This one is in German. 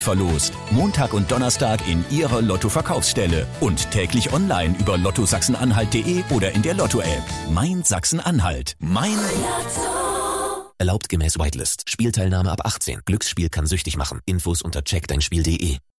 verlost. Montag und Donnerstag in Ihrer Lotto-Verkaufsstelle und täglich online über lottosachsen-anhalt.de oder in der Lotto-App. Mein Sachsen-Anhalt. Mein Lotto. Erlaubt gemäß Whitelist. Spielteilnahme ab 18. Glücksspiel kann süchtig machen. Infos unter checkdeinspiel.de.